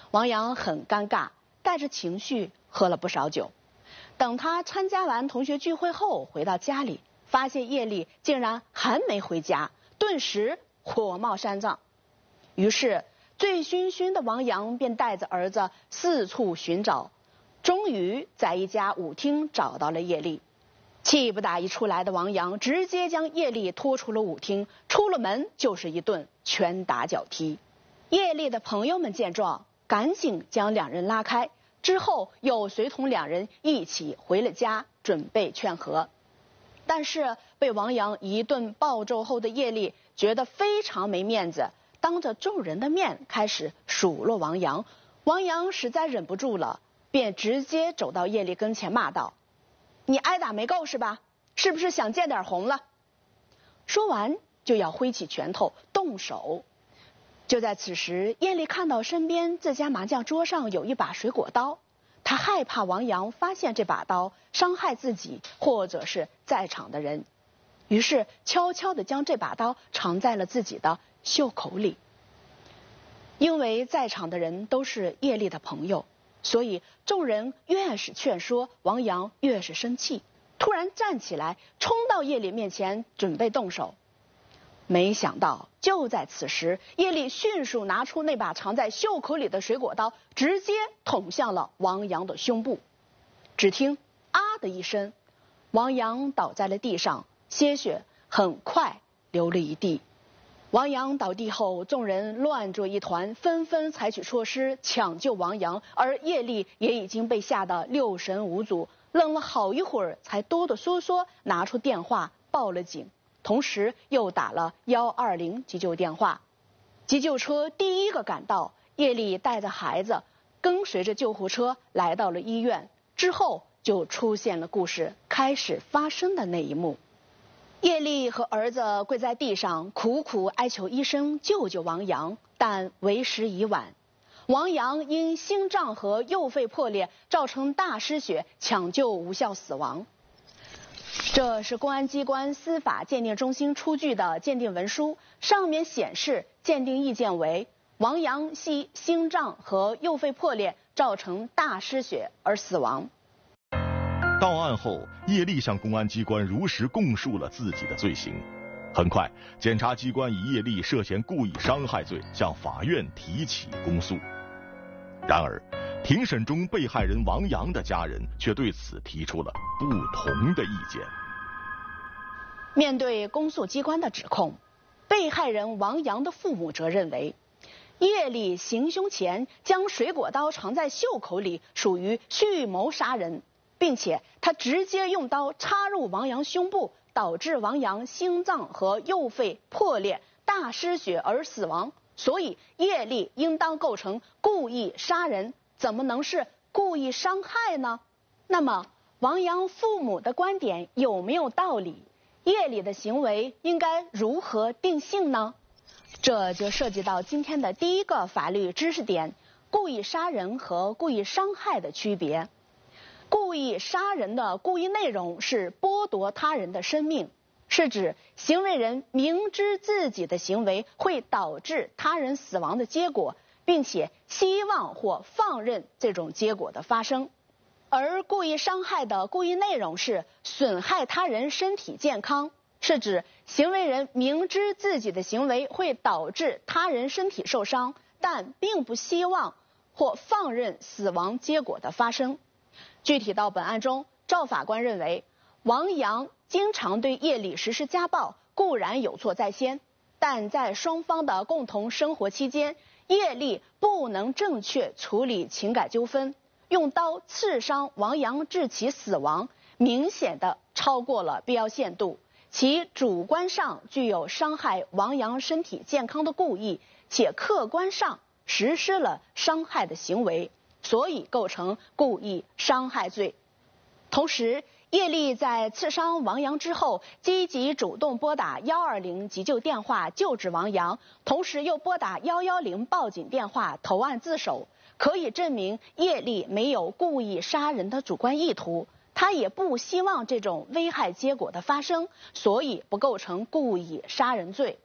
王阳很尴尬，带着情绪喝了不少酒。等他参加完同学聚会后回到家里，发现叶丽竟然还没回家，顿时火冒三丈。于是醉醺醺的王阳便带着儿子四处寻找，终于在一家舞厅找到了叶丽。气不打一处来的王阳直接将叶丽拖出了舞厅，出了门就是一顿拳打脚踢。叶丽的朋友们见状，赶紧将两人拉开，之后又随同两人一起回了家，准备劝和。但是被王阳一顿暴揍后的叶丽觉得非常没面子，当着众人的面开始数落王阳。王阳实在忍不住了，便直接走到叶丽跟前骂道：“你挨打没够是吧？是不是想见点红了？”说完就要挥起拳头动手。就在此时，叶丽看到身边自家麻将桌上有一把水果刀，她害怕王阳发现这把刀伤害自己或者是在场的人，于是悄悄地将这把刀藏在了自己的袖口里。因为在场的人都是叶丽的朋友，所以众人越是劝说，王阳越是生气，突然站起来冲到叶丽面前准备动手。没想到就在此时，叶丽迅速拿出那把藏在袖口里的水果刀，直接捅向了王阳的胸部。只听啊的一声，王阳倒在了地上，鲜血很快流了一地。王阳倒地后，众人乱作一团，纷纷采取措施抢救王阳，而叶丽也已经被吓得六神无主，愣了好一会儿才哆哆嗦嗦拿出电话报了警，同时又打了120急救电话。急救车第一个赶到，叶丽带着孩子跟随着救护车来到了医院，之后就出现了故事开始发生的那一幕。叶丽和儿子跪在地上苦苦哀求医生救救王阳，但为时已晚。王阳因心脏和右肺破裂造成大失血，抢救无效死亡。这是公安机关司法鉴定中心出具的鉴定文书，上面显示鉴定意见为王阳系心脏和右肺破裂造成大失血而死亡。 到案后，叶丽向公安机关如实供述了自己的罪行。很快，检察机关以叶丽涉嫌故意伤害罪向法院提起公诉。然而，庭审中被害人王阳的家人却对此提出了不同的意见。 面对公诉机关的指控，被害人王阳的父母则认为，叶丽行凶前将水果刀藏在袖口里，属于蓄谋杀人，并且他直接用刀插入王阳胸部，导致王阳心脏和右肺破裂、大失血而死亡，所以叶丽应当构成故意杀人，怎么能是故意伤害呢？那么王阳父母的观点有没有道理？叶丽的行为应该如何定性呢？这就涉及到今天的第一个法律知识点：故意杀人和故意伤害的区别。故意杀人的故意内容是剥夺他人的生命，是指行为人明知自己的行为会导致他人死亡的结果，并且希望或放任这种结果的发生。而故意伤害的故意内容是损害他人身体健康，是指行为人明知自己的行为会导致他人身体受伤，但并不希望或放任死亡结果的发生。具体到本案中，赵法官认为，王阳经常对叶丽实施家暴固然有错在先，但在双方的共同生活期间，叶丽不能正确处理情感纠纷，用刀刺伤王阳致其死亡，明显的超过了必要限度，其主观上具有伤害王阳身体健康的故意，且客观上实施了伤害的行为，所以构成故意伤害罪。同时，叶丽在刺伤王阳之后，积极主动拨打120急救电话救治王阳，同时又拨打110报警电话投案自首，可以证明叶丽没有故意杀人的主观意图，她也不希望这种危害结果的发生，所以不构成故意杀人罪。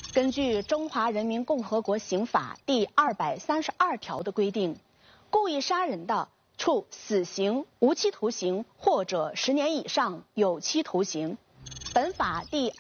根据《中华人民共和国刑法》第232条的规定，故意杀人的，处死刑、无期徒刑或者10年以上有期徒刑。本法第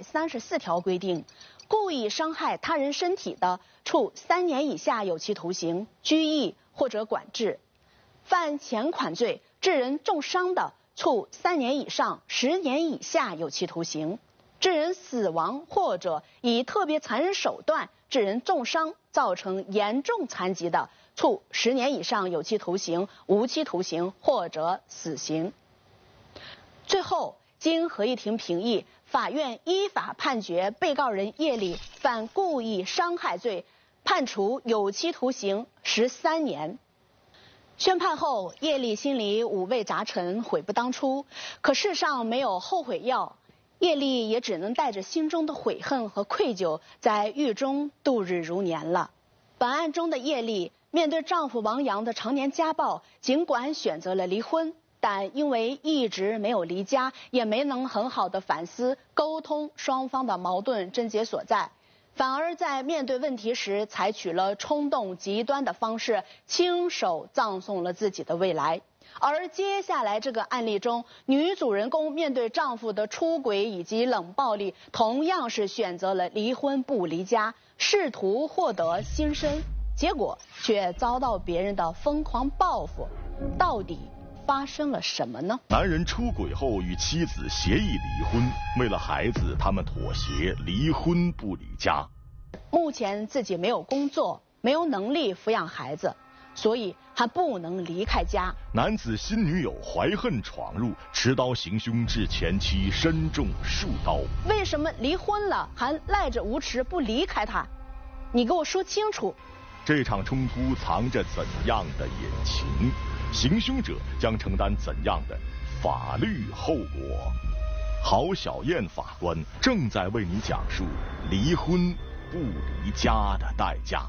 234条规定，故意伤害他人身体的，处3年以下有期徒刑、拘役或者管制；犯前款罪致人重伤的，处3年以上10年以下有期徒刑；致人死亡或者以特别残忍手段致人重伤，造成严重残疾的，处10年以上有期徒刑、无期徒刑或者死刑。最后，经合议庭评议，法院依法判决被告人叶丽犯故意伤害罪，判处有期徒刑13年。宣判后，叶丽心里五味杂陈，悔不当初。可世上没有后悔药，叶丽也只能带着心中的悔恨和愧疚，在狱中度日如年了。本案中的叶丽面对丈夫王阳的常年家暴，尽管选择了离婚，但因为一直没有离家，也没能很好的反思沟通双方的矛盾症结所在，反而在面对问题时采取了冲动极端的方式，亲手葬送了自己的未来。而接下来这个案例中，女主人公面对丈夫的出轨以及冷暴力，同样是选择了离婚不离家，试图获得新生，结果却遭到别人的疯狂报复。到底发生了什么呢？ 男人出轨后与妻子协议离婚，为了孩子，他们妥协，离婚不离家。 目前自己没有工作，没有能力抚养孩子，所以还不能离开家。 男子新女友怀恨闯入，持刀行凶，致前妻身中数刀。 为什么离婚了还赖着无耻不离开他？你给我说清楚。 这场冲突藏着怎样的隐情？行凶者将承担怎样的法律后果？郝小燕法官正在为你讲述离婚不离家的代价。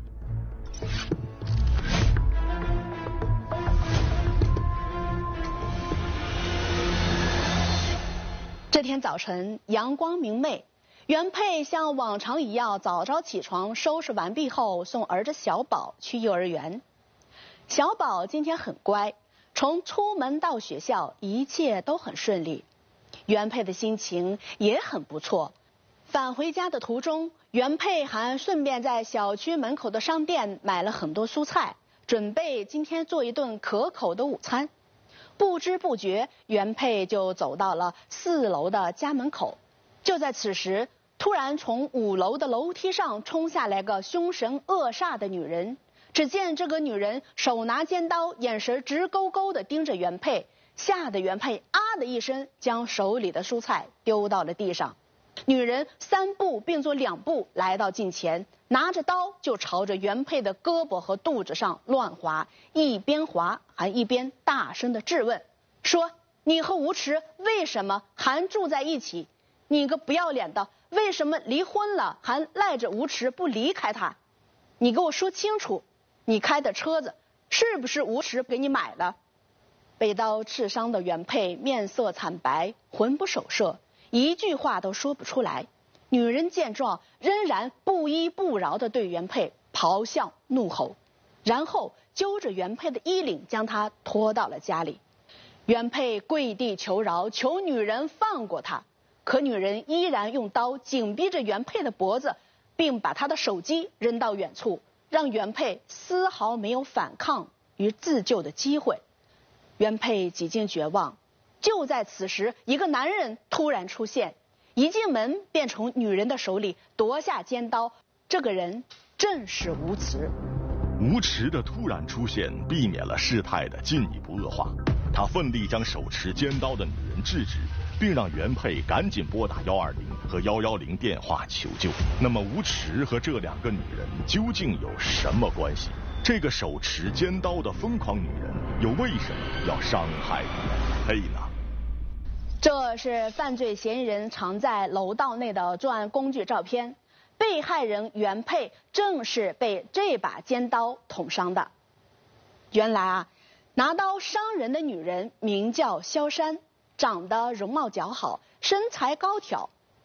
这天早晨阳光明媚，原配像往常一样早早起床，收拾完毕后送儿子小宝去幼儿园。小宝今天很乖，从出门到学校一切都很顺利，原配的心情也很不错。返回家的途中，原配还顺便在小区门口的商店买了很多蔬菜，准备今天做一顿可口的午餐。不知不觉，原配就走到了4楼的家门口。就在此时，突然从5楼的楼梯上冲下来个凶神恶煞的女人。只见这个女人手拿尖刀，眼神直勾勾地盯着原配，吓得原配啊的一声，将手里的蔬菜丢到了地上。女人3步并作2步来到近前，拿着刀就朝着原配的胳膊和肚子上乱划，一边划还一边大声地质问，说：你和无耻为什么还住在一起？你个不要脸的，为什么离婚了还赖着无耻不离开他？你给我说清楚，你开的车子是不是无耻给你买了？被刀刺伤的原配面色惨白，魂不守舍，一句话都说不出来。女人见状，仍然不依不饶地对原配咆哮怒吼，然后揪着原配的衣领，将她拖到了家里。原配跪地求饶，求女人放过他，可女人依然用刀紧逼着原配的脖子，并把他的手机扔到远处，让原配丝毫没有反抗与自救的机会。原配几近绝望。就在此时，一个男人突然出现，一进门便从女人的手里夺下尖刀。这个人正是吴慈。 吴驰的突然出现避免了事态的进一步恶化，他奋力将手持尖刀的女人制止，并让原配赶紧拨打120和110电话求救。那么吴驰和这2个女人究竟有什么关系？这个手持尖刀的疯狂女人又为什么要伤害原配呢？ 这是犯罪嫌疑人藏在楼道内的作案工具照片，被害人原配正是被这把尖刀捅伤的。原来拿刀伤人的女人名叫萧珊，长得容貌姣好，身材高挑。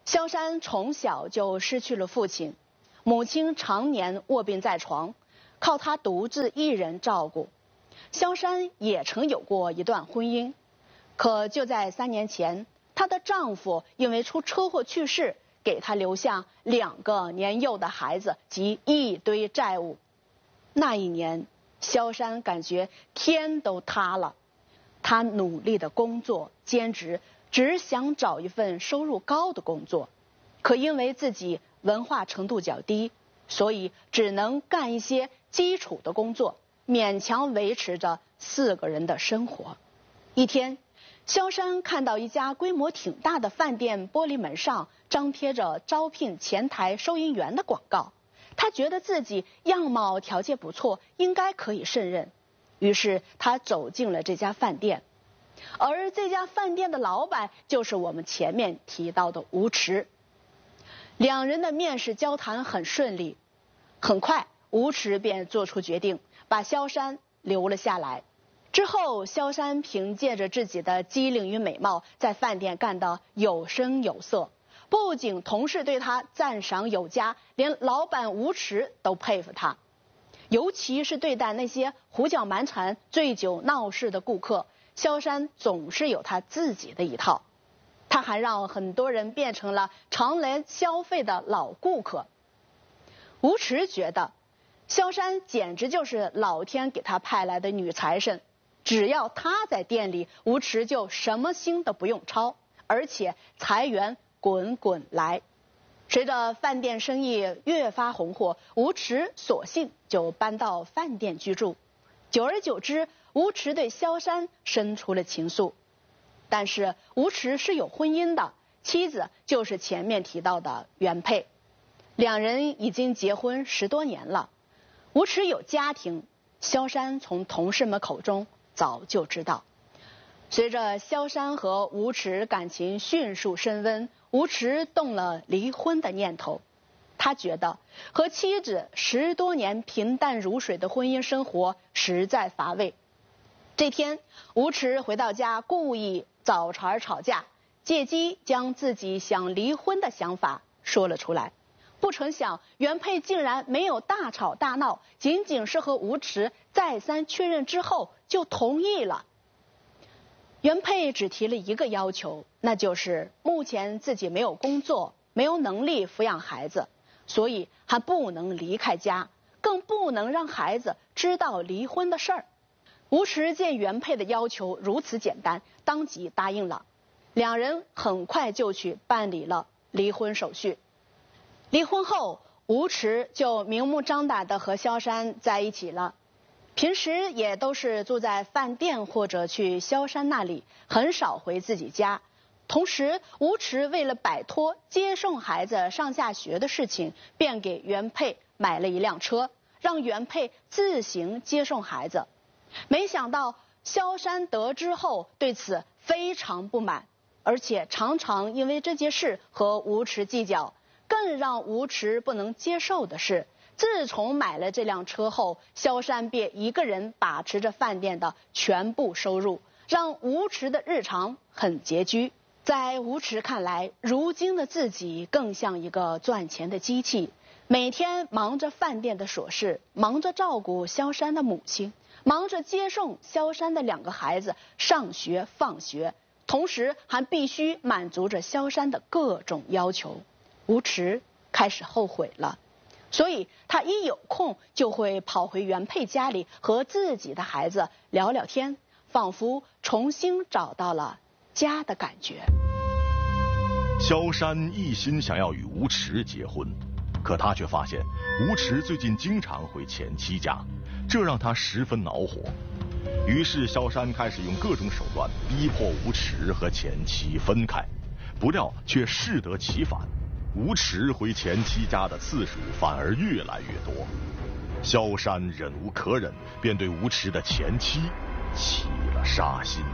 萧山从小就失去了父亲，母亲常年卧病在床，靠他独自一人照顾。萧山也曾有过一段婚姻，可就在3年前，她的丈夫因为出车祸去世，给她留下2个年幼的孩子及一堆债务。那一年，萧山感觉天都塌了。她努力的工作兼职，只想找一份收入高的工作，可因为自己文化程度较低，所以只能干一些基础的工作，勉强维持着4个人的生活。一天，萧山看到一家规模挺大的饭店玻璃门上张贴着招聘前台收银员的广告，他觉得自己样貌条件不错，应该可以胜任。于是他走进了这家饭店，而这家饭店的老板就是我们前面提到的吴驰。2人的面试交谈很顺利，很快吴驰便做出决定，把萧山留了下来。之后，萧山凭借着自己的机灵与美貌，在饭店干得有声有色。不仅同事对他赞赏有加，连老板吴驰都佩服他。尤其是对待那些胡搅蛮缠、醉酒闹事的顾客，萧山总是有他自己的一套。他还让很多人变成了常来消费的老顾客。吴驰觉得，萧山简直就是老天给他派来的女财神。只要他在店里，吴驰就什么心都不用操，而且财源滚滚来。随着饭店生意越发红火，吴驰索性就搬到饭店居住。久而久之，吴驰对萧山生出了情愫。但是吴驰是有婚姻的，妻子就是前面提到的原配，2人已经结婚10多年了。吴驰有家庭，萧山从同事们口中早就知道。随着萧山和吴驰感情迅速升温，吴驰动了离婚的念头。他觉得和妻子10多年平淡如水的婚姻生活实在乏味。这天，吴驰回到家，故意找茬吵架，借机将自己想离婚的想法说了出来。不成想，原配竟然没有大吵大闹，仅仅是和吴驰再三确认之后就同意了。原配只提了一个要求，那就是目前自己没有工作，没有能力抚养孩子，所以还不能离开家，更不能让孩子知道离婚的事儿。吴驰见原配的要求如此简单，当即答应了。2人很快就去办理了离婚手续。离婚后，吴驰就明目张胆地和萧山在一起了。平时也都是住在饭店或者去萧山那里，很少回自己家。同时，吴驰为了摆脱接送孩子上下学的事情，便给原配买了一辆车，让原配自行接送孩子。没想到萧山得知后对此非常不满，而且常常因为这件事和吴驰计较。更让吴驰不能接受的是，自从买了这辆车后，萧山便一个人把持着饭店的全部收入，让吴驰的日常很拮据。在吴驰看来，如今的自己更像一个赚钱的机器，每天忙着饭店的琐事，忙着照顾萧山的母亲，忙着接送萧山的2个孩子上学放学，同时还必须满足着萧山的各种要求。吴驰开始后悔了，所以他一有空就会跑回原配家里和自己的孩子聊聊天，仿佛重新找到了家的感觉。 萧山一心想要与吴驰结婚，可他却发现吴驰最近经常回前妻家，这让他十分恼火。于是萧山开始用各种手段逼迫吴驰和前妻分开，不料却适得其反。吴驰回前妻家的次数反而越来越多，萧山忍无可忍，便对吴驰的前妻起了杀心。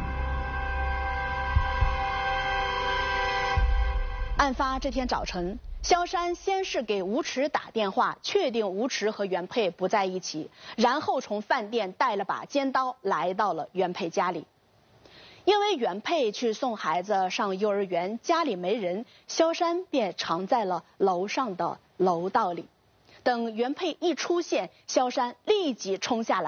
案发这天早晨，萧山先是给吴驰打电话，确定吴驰和原配不在一起，然后从饭店带了把尖刀来到了原配家里。 因为原配去送孩子上幼儿园，家里没人，萧山便藏在了楼上的楼道里。等原配一出现，萧山立即冲下来。